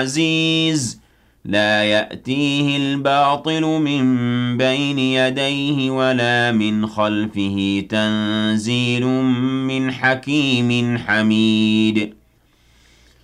عزيز لا يأتيه الباطل من بين يديه ولا من خلفه تنزيل من حكيم حميد